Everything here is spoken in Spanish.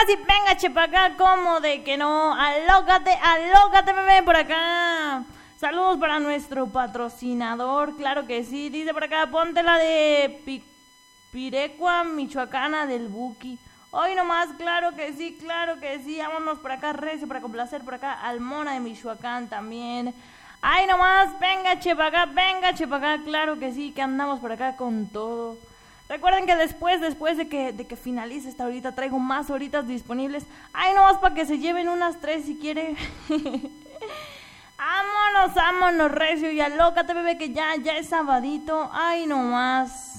y venga, chepa acá, como de que no. Alócate, bebé, por acá. Saludos para nuestro patrocinador, claro que sí. Dice por acá, ponte la de Pirecua, Michoacana del Buki. Hoy nomás, claro que sí. Vámonos por acá, recio, para complacer por acá al Mona de Michoacán también. Ay, nomás, venga, chepa acá, claro que sí, que andamos por acá con todo. Recuerden que después de que finalice esta horita, traigo más horitas disponibles. Ay, nomás para que se lleven unas 3 si quiere. Vámonos, recio, y alócate, bebé, que ya es sabadito. Ay, nomás.